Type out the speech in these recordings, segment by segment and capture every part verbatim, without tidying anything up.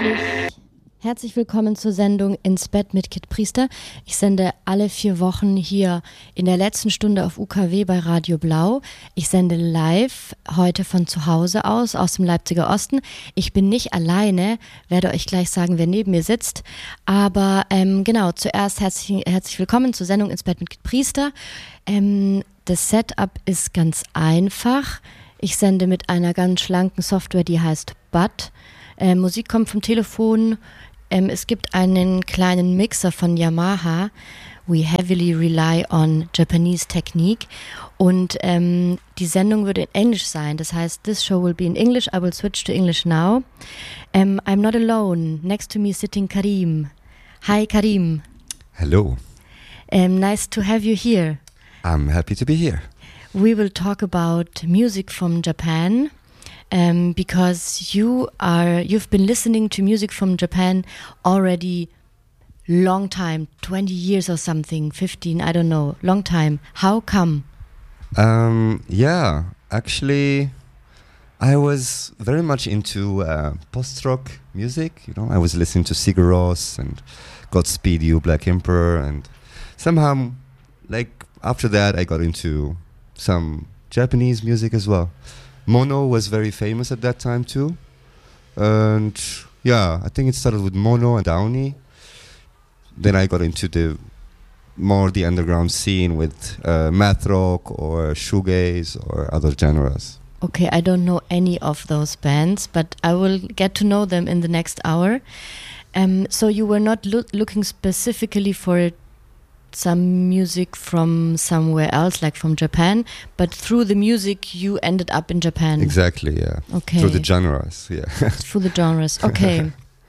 Herzlich, herzlich willkommen zur Sendung Ins Bett mit Kit Priester. Ich sende alle vier Wochen hier in der letzten Stunde auf U K W bei Radio Blau. Ich sende live heute von zu Hause aus, aus dem Leipziger Osten. Ich bin nicht alleine, werde euch gleich sagen, wer neben mir sitzt. Aber ähm, genau, zuerst herzlich, herzlich willkommen zur Sendung Ins Bett mit Kit Priester. Ähm, das Setup ist ganz einfach. Ich sende mit einer ganz schlanken Software, die heißt Bud. Äh, Musik kommt vom Telefon. Ähm, es gibt einen kleinen Mixer von Yamaha. We heavily rely on Japanese technique. Und ähm, die Sendung würde in Englisch sein. Das heißt, this show will be in English. I will switch to English now. Um, I'm not alone. Next to me sitting Karim. Hi, Karim. Hello. Um, nice to have you here. I'm happy to be here. We will talk about music from Japan. Um, because you are, you've been listening to music from Japan already long time, twenty years or something, fifteen, I don't know, long time. How come? Um, yeah, actually, I was very much into uh, post-rock music. You know, I was listening to Sigur Rós and Godspeed You, Black Emperor, and somehow, like after that, I got into some Japanese music as well. Mono was very famous at that time too, and yeah, I think it started with Mono and Downey. Then I got into the more the underground scene with uh, math rock or shoegaze or other genres. Okay, I don't know any of those bands, but I will get to know them in the next hour. Um, so you were not loo- looking specifically for some music from somewhere else, like from Japan, but through the music you ended up in Japan. Exactly, yeah. Okay. Through the genres, yeah. Through the genres, okay.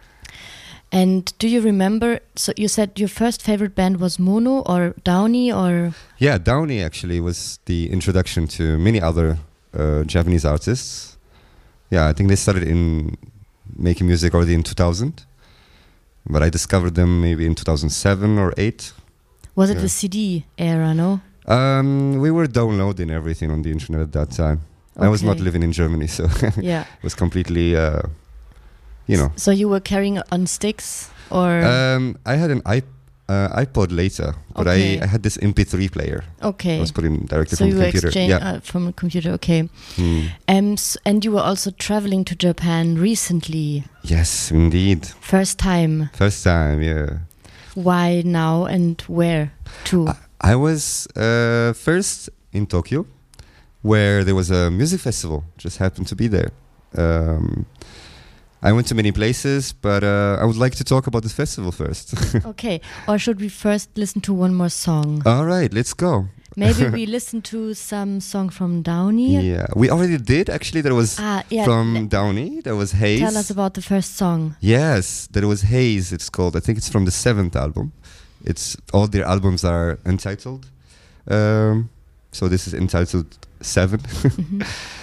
And do you remember, so you said your first favorite band was Mono or Downey or? Yeah, Downey actually was the introduction to many other uh, Japanese artists. Yeah, I think they started in making music already in two thousand, but I discovered them maybe in two thousand seven or eight. Was it yeah. the C D era, no? Um, we were downloading everything on the internet at that time. Okay. I was not living in Germany, so yeah. it was completely, uh, you know. So you were carrying on sticks, or? Um, I had an iP- uh, iPod later, but okay. I, I had this M P three player. Okay. I was putting directly so from you the computer. Exchange, yeah. uh, from a computer, okay. Hmm. Um, s- and you were also traveling to Japan recently. Yes, indeed. First time. First time, yeah. Why now and where to? I, I was uh, first in Tokyo, where there was a music festival. Just happened to be there. Um, I went to many places, but uh, I would like to talk about this festival first. Okay, or should we first listen to one more song? All right, let's go. Maybe we listen to some song from Downey. Yeah, we already did actually. There was ah, yeah. from Le- Downey. There was Haze. Tell us about the first song. Yes, there was Haze. It's called. I think it's from the seventh album. It's all their albums are untitled. Um, so this is entitled Seven. Mm-hmm.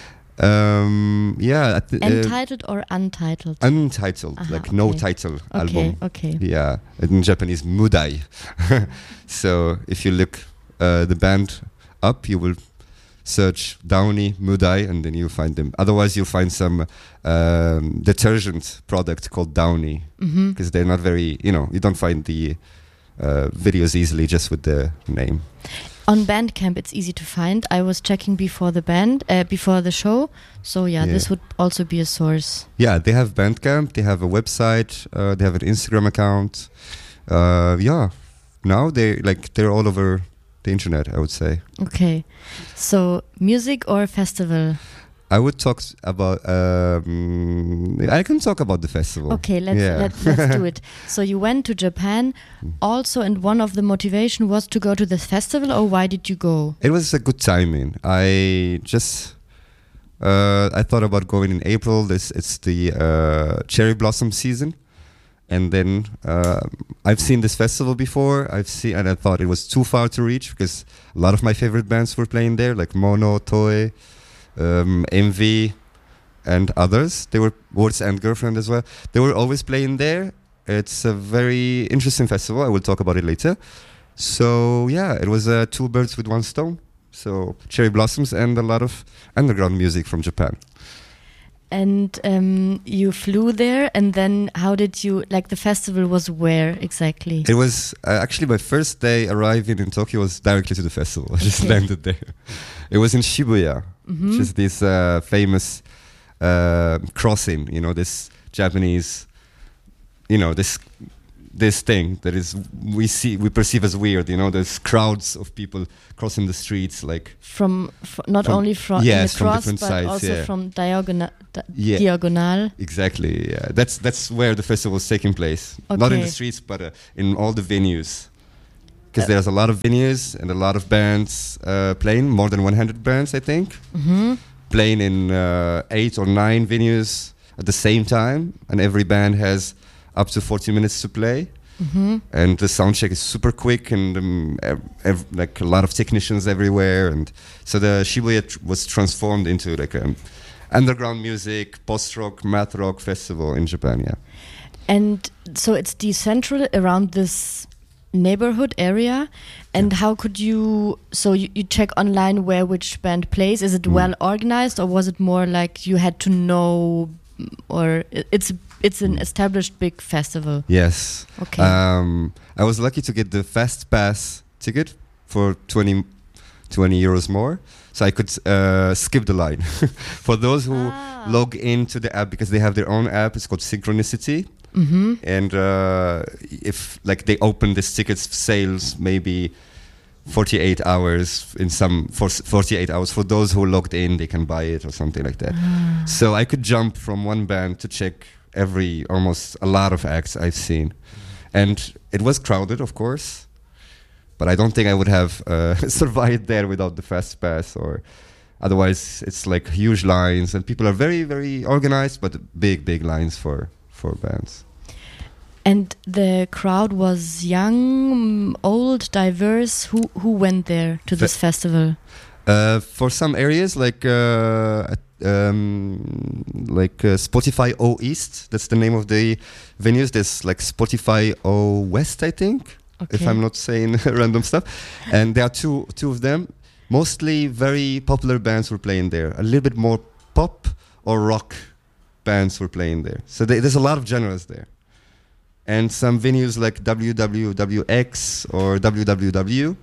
um, yeah. Th- Entitled uh, or untitled? Untitled, Aha, like okay. no title okay, album. Okay. Yeah, in Japanese, Mudai. So if you look uh, the band up, you will search Downey, Mudai, and then you'll find them. Otherwise, you'll find some um, detergent product called Downey, because mm-hmm. they're not very, you know, you don't find the uh, videos easily just with the name. On Bandcamp, it's easy to find. I was checking before the band, uh, before the show. So yeah, yeah, this would also be a source. Yeah, they have Bandcamp. They have a website. Uh, they have an Instagram account. Uh, yeah, now they like they're all over the internet, I would say. Okay, so music or festival? I would talk about. Um, I can talk about the festival. Okay, let's yeah. let, let's do it. So you went to Japan, also, and one of the motivation was to go to this festival, or why did you go? It was a good timing. I just uh, I thought about going in April. This it's the uh, cherry blossom season, and then uh, I've seen this festival before. I've seen, and I thought it was too far to reach because a lot of my favorite bands were playing there, like Mono, Toei. Um, M V and others. They were Words and Girlfriend as well. They were always playing there. It's a very interesting festival. I will talk about it later. So yeah, it was uh, two birds with one stone. So cherry blossoms and a lot of underground music from Japan. And um, you flew there, and then how did you, like the festival was where exactly? It was uh, actually my first day arriving in Tokyo was directly to the festival. I just Okay. landed there. It was in Shibuya, Mhm. which is this uh, famous uh, crossing, you know, this Japanese, you know, this this thing that is we see we perceive as weird, you know, there's crowds of people crossing the streets like From, fr not From- only from yes, in the from cross, different but sides, also yeah. from diagonal. Di Yeah. Diagonal. exactly, yeah. That's that's where the festival is taking place. Not in Okay. the streets, but uh, in all the venues. Because Uh, there's a lot of venues and a lot of bands uh, playing, more than one hundred bands, I think, Mhm. playing in uh, eight or nine venues at the same time, and every band has up to forty minutes to play. Mhm. And the sound check is super quick, and um, ev- ev- like a lot of technicians everywhere, and so the Shibuya tr- was transformed into like an underground music, post-rock, math rock festival in Japan. Yeah, And so it's decentral around this neighborhood area. And how could you, so you, you check online where which band plays. Is it Mm. well organized, or was it more like you had to know, or i- it's it's an Mm. established big festival? yes. Okay. Um, I was lucky to get the fast pass ticket for twenty, twenty euros more, so I could uh, skip the line. For those who Ah. log into the app, because they have their own app, it's called Synchronicity. Mhm. And uh, if like they open this tickets sales maybe forty-eight hours in some for forty-eight hours for those who logged in, they can buy it or something like that. Ah. So I could jump from one band to check every almost a lot of acts I've seen, and it was crowded, of course, but I don't think I would have uh, survived there without the fast pass, or otherwise it's like huge lines, and people are very very organized, but big big lines for for bands. And the crowd was young, old, diverse. Who who went there to this Fe- festival? Uh, for some areas like uh, at, um, like uh, Spotify O East, that's the name of the venues. There's like Spotify O West, I think, if Okay. I'm not saying random stuff. And there are two two of them. Mostly very popular bands were playing there. A little bit more pop or rock bands were playing there. So they, there's a lot of genres there. And some venues like W W W X or W W W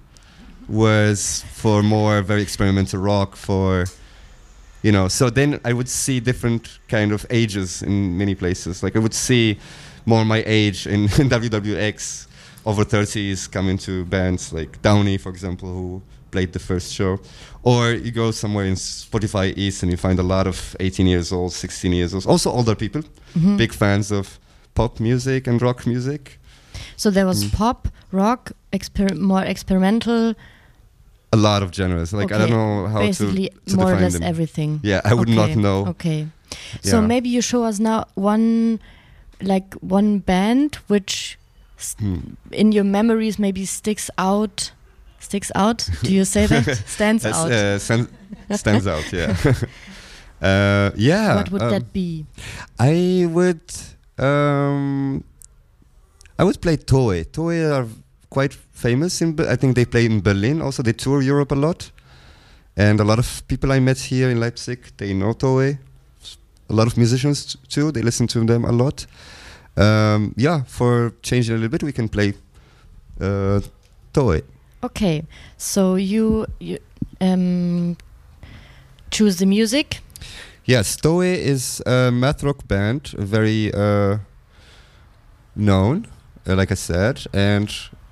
was for more very experimental rock, for, you know, so then I would see different kind of ages in many places. Like I would see more my age in, in W W X, over thirties, come into bands like Downey, for example, who played the first show. Or you go somewhere in Spotify East and you find a lot of eighteen years old, sixteen years old, also older people, Mhm. big fans of pop music and rock music. So there was Mm. pop, rock, exper more experimental. A lot of genres. Like I Okay. don't know how Basically, to, to more or define less them. everything. Yeah, I would Okay, not know. Okay. So Yeah. maybe you show us now one, like one band which s Hmm. in your memories maybe sticks out. Sticks out? Do you say that? Stands That's, out. uh, san- stands out, yeah. uh, yeah. What would um, that be? I would. Um, I would play Toei. Toei are quite famous in. Be- I think they play in Berlin. Also, they tour Europe a lot, and a lot of people I met here in Leipzig, they know Toei. A lot of musicians t- too. They listen to them a lot. Um, yeah, for changing a little bit, we can play uh, Toei. Okay, so you you um choose the music. Yes, Toei is a math rock band, very uh, known, uh, like I said, and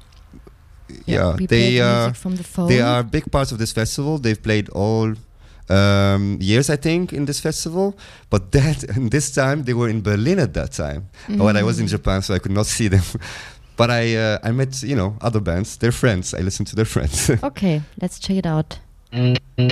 yeah, we they played uh, music from the phone. they are big parts of this festival. They've played all um, years, I think, in this festival. But that and this time they were in Berlin at that time. When I was in Mm. Japan, so I could not see them. But I uh, I met, you know, other bands. They're friends. I listened to their friends. Okay, let's check it out.